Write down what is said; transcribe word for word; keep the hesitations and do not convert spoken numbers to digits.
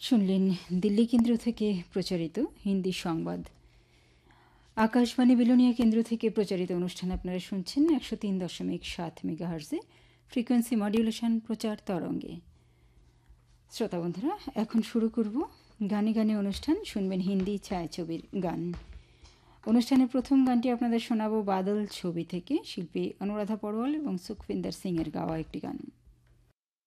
শুনলেন দিল্লি কেন্দ্র থেকে প্রচারিত হিন্দি সংবাদ। আকাশবাণী বিলোনিয়া কেন্দ্র থেকে প্রচারিত অনুষ্ঠান আপনারা শুনছেন একশো তিন দশমিক সাত মেগাহার্জে ফ্রিকোয়েন্সি মডিউলেশন প্রচার তরঙ্গে। শ্রোতা বন্ধুরা, এখন শুরু করব গানে গানে অনুষ্ঠান। শুনবেন হিন্দি ছায়াছবির গান। অনুষ্ঠানের প্রথম গানটি আপনাদের শোনাবো বাদল ছবি থেকে, শিল্পী অনুরাধা পড়ওয়াল এবং সুখবিন্দর সিংয়ের গাওয়া একটি গান।